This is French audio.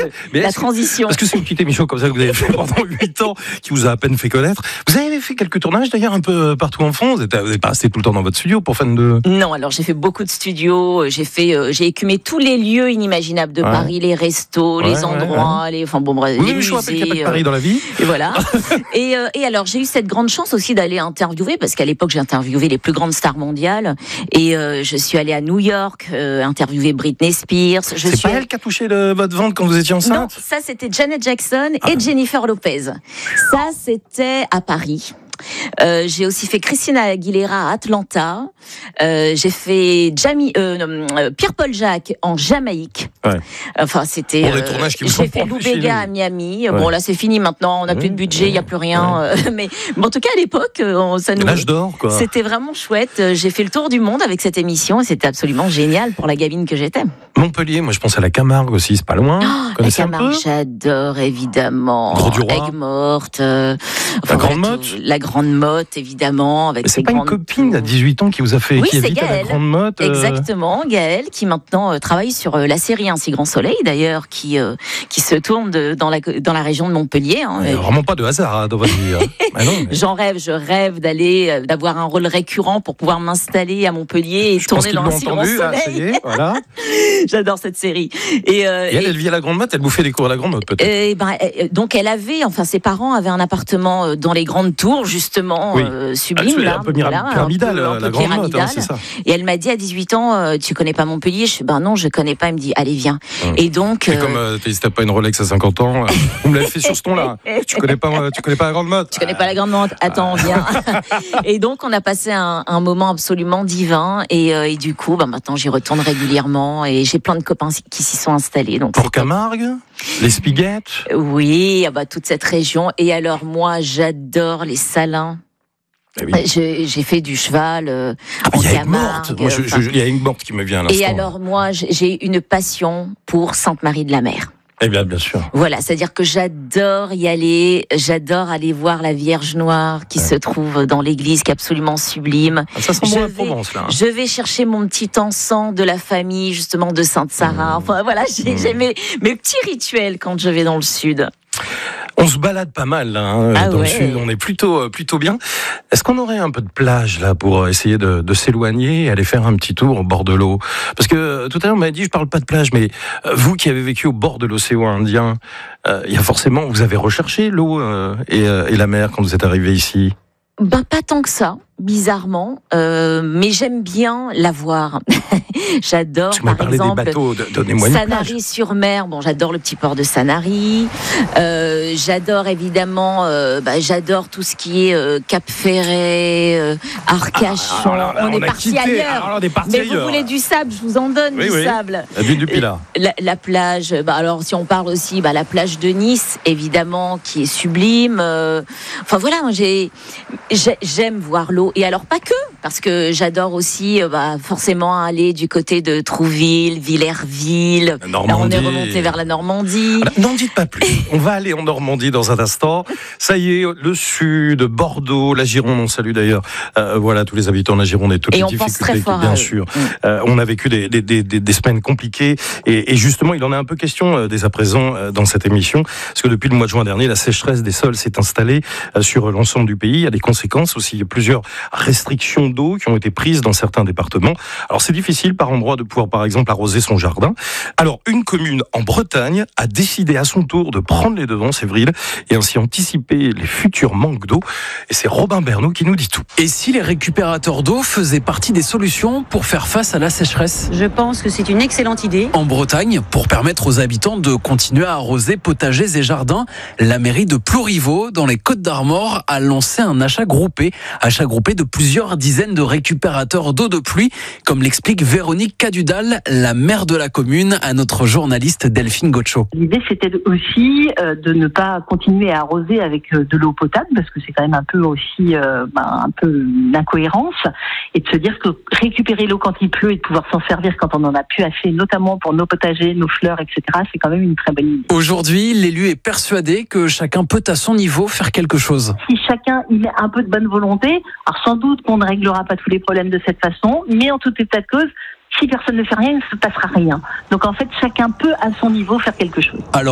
la transition. Parce que c'est une petite émission comme ça que vous avez fait pendant 8 ans, qui vous a à peine fait connaître. Vous avez fait quelques tournages d'ailleurs un peu partout en France. Vous n'êtes pas resté tout le temps dans votre studio pour fan de... Non, alors j'ai fait beaucoup de studios. J'ai écumé tous les lieux inimaginables de Paris, les restos, les endroits, les musées. Je vous rappelle qu'il n'y a pas que Paris dans la vie. Et voilà. et alors j'ai eu cette grande chance aussi d'aller interviewer, parce qu'à l'époque j'ai interviewé les plus grandes stars mondiales. Et je suis allée à New York interviewer Britney Spears. C'est pas elle qui a touché votre ventre quand vous étiez enceinte? Non, ça c'était Janet Jackson et Jennifer Lopez. Ça c'était à Paris. J'ai aussi fait Christina Aguilera à Atlanta. J'ai fait Pierre-Paul Jacques en Jamaïque. Ouais. Enfin, c'était. Pour des tournages qui me sont J'ai fait Lou Béga à Miami. Bon, là, c'est fini maintenant. On n'a plus de budget, il n'y a plus rien. Mais en tout cas, à l'époque, ça nous. L'âge d'or, quoi. C'était vraiment chouette. J'ai fait le tour du monde avec cette émission et c'était absolument génial pour la gamine que j'étais. Montpellier, moi, je pense à la Camargue aussi, c'est pas loin. La Camargue, j'adore évidemment. Aigues-Mortes. La Grande Motte. La Grande Motte, évidemment. Avec c'est pas une copine à 18 ans qui vous a fait, qui habite à la Grande Motte. Exactement, Gaëlle, qui maintenant travaille sur la série Un si grand soleil, d'ailleurs, qui se tourne dans la région de Montpellier. Vraiment pas de hasard dans votre vie. Non, J'en rêve, je rêve d'avoir un rôle récurrent pour pouvoir m'installer à Montpellier et tourner dans Un si grand soleil. Là, ça y est, voilà. J'adore cette série. Et elle vit à la Grande Motte, elle bouffait des cours à la Grande Motte, peut-être. Donc ses parents avaient un appartement dans les grandes tours, justement, sublime. Un peu pyramidal, la Grande Motte, c'est ça. Et elle m'a dit à 18 ans, tu connais pas Montpellier? Je fais, non, je connais pas. Elle me dit, allez, viens. Et donc. Et comme t'as pas une Rolex à 50 ans, vous me l'avez fait sur ce ton-là. Tu connais pas la Grande Motte? Tu connais pas la Grande Motte? Attends, viens. Et donc, on a passé un moment absolument divin. Et du coup, maintenant, j'y retourne régulièrement. Et j'ai plein de copains qui s'y sont installés. Donc, pour Camargue, les Spiguettes. Oui, toute cette région. Et alors, moi, j'adore les Salins. Oui. J'ai fait du cheval en Camargue. Il y a une morte qui me vient à l'instant. Et alors, moi, j'ai une passion pour Sainte-Marie-de-la-Mer. Eh bien sûr. Voilà, c'est-à-dire que j'adore y aller, j'adore aller voir la Vierge Noire qui se trouve dans l'église, qui est absolument sublime. Ça sent bon la Provence, là. Je vais chercher mon petit encens de la famille, justement, de Sainte-Sarah. Enfin, voilà, j'ai mes petits rituels quand je vais dans le sud. On se balade pas mal là, dans le sud, on est plutôt bien. Est-ce qu'on aurait un peu de plage là pour essayer de s'éloigner et aller faire un petit tour au bord de l'eau? Parce que tout à l'heure on m'a dit je parle pas de plage, mais vous qui avez vécu au bord de l'océan Indien, il y a forcément, vous avez recherché l'eau et la mer quand vous êtes arrivé ici? Pas tant que ça, bizarrement, mais j'aime bien la voir. J'adore, par exemple, des bateaux, donnez-moi une Sanary-sur-Mer. Bon, j'adore le petit port de Sanary. J'adore évidemment, j'adore tout ce qui est Cap-Ferret, Arcachon. On est parti ailleurs. Mais vous voulez du sable, je vous en donne du sable. La ville du Pilat. La plage. Alors, si on parle aussi, la plage de Nice, évidemment, qui est sublime. Enfin voilà, moi j'aime voir l'eau. Et alors pas que, parce que j'adore aussi forcément aller du côté de Trouville, Villerville. Là, on est remonté vers la Normandie. N'en dites pas plus. On va aller en Normandie dans un instant. Ça y est, le sud, Bordeaux, la Gironde, on salue d'ailleurs. Voilà, tous les habitants de la Gironde et toutes les difficultés, bien sûr. On a vécu des semaines compliquées et justement, il en est un peu question dès à présent dans cette émission, parce que depuis le mois de juin dernier, la sécheresse des sols s'est installée sur l'ensemble du pays. Il y a des conséquences aussi. Il y a plusieurs restrictions d'eau qui ont été prises dans certains départements. Alors c'est difficile par endroits de pouvoir par exemple arroser son jardin. Alors une commune en Bretagne a décidé à son tour de prendre les devants, Séverine, et ainsi anticiper les futurs manques d'eau. Et c'est Robin Bernot qui nous dit tout. Et si les récupérateurs d'eau faisaient partie des solutions pour faire face à la sécheresse? Je pense que c'est une excellente idée. En Bretagne, pour permettre aux habitants de continuer à arroser potagers et jardins, la mairie de Plouriveau, dans les Côtes-d'Armor, a lancé un achat groupé de plusieurs dizaines de récupérateurs d'eau de pluie, comme l'explique Véronique Cadudal, la maire de la commune, à notre journaliste Delphine Gaucho. L'idée, c'était aussi de ne pas continuer à arroser avec de l'eau potable, parce que c'est quand même un peu aussi un peu d'incohérence, et de se dire que récupérer l'eau quand il pleut et de pouvoir s'en servir quand on en a plus assez, notamment pour nos potagers, nos fleurs, etc., c'est quand même une très bonne idée. Aujourd'hui, l'élu est persuadé que chacun peut à son niveau faire quelque chose. Si chacun y met un peu de bonne volonté, alors sans doute qu'on ne réglera pas tous les problèmes de cette façon, mais en tout état de cause, si personne ne fait rien, il ne se passera rien. Donc en fait, chacun peut à son niveau faire quelque chose. Alors,